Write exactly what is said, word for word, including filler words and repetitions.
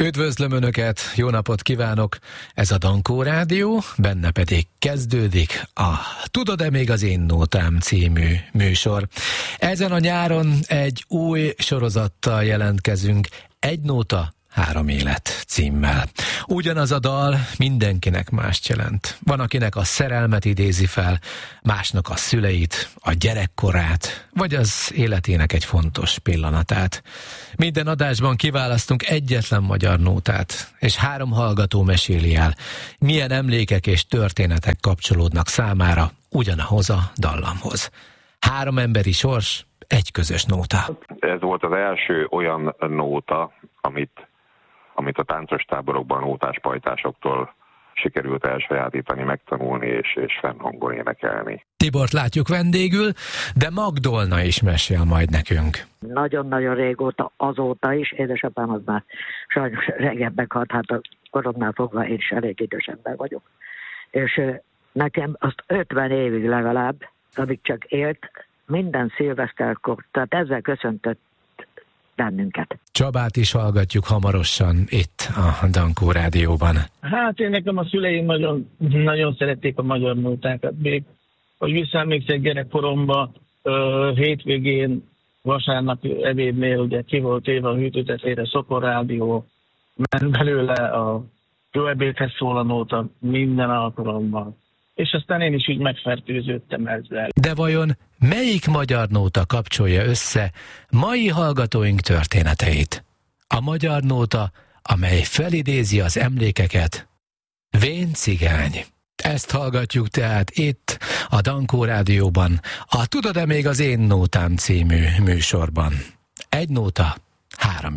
Üdvözlöm Önöket, jó napot kívánok! Ez a Dankó Rádió, benne pedig kezdődik a Tudod-e még az én nótám című műsor. Ezen a nyáron egy új sorozattal jelentkezünk, Egy nóta, három élet címmel. Ugyanaz a dal mindenkinek mást jelent. Van, akinek a szerelmet idézi fel, másnak a szüleit, a gyerekkorát, vagy az életének egy fontos pillanatát. Minden adásban kiválasztunk egyetlen magyar nótát, és három hallgató meséli el, milyen emlékek és történetek kapcsolódnak számára ugyanahoz a dallamhoz. Három emberi sors, egy közös nóta. Ez volt az első olyan nóta, amit amit a táncos táborokban nótáspajtásoktól sikerült elsajátítani, megtanulni és, és fennhangon énekelni. Tibort látjuk vendégül, de Magdolna is mesél majd nekünk. Nagyon-nagyon régóta, azóta is, édesapám az már sajnos régebben halt, hát a koromnál fogva én is elég idős ember vagyok. És nekem azt ötven évig legalább, amíg csak élt, minden szilveszterkor, tehát ezzel köszöntött bennünket. Csabát is hallgatjuk hamarosan itt a Dankó Rádióban. Hát én nekem a szüleim nagyon, nagyon szerették a magyar nótákat. Még, hogy visszaemlékszek gyerekkoromban, hétvégén, vasárnapi ebédnél ugye ki volt éve a hűtőtetére Szokor Rádió, ment belőle a jó ebédhez szól a nóta minden alkalommal. És aztán én is így megfertőződtem ezzel. De vajon melyik magyar nóta kapcsolja össze mai hallgatóink történeteit? A magyar nóta, amely felidézi az emlékeket? Vén cigány. Ezt hallgatjuk tehát itt, a Dankó Rádióban, a Tudod-e még az én nótám című műsorban. Egy nóta, három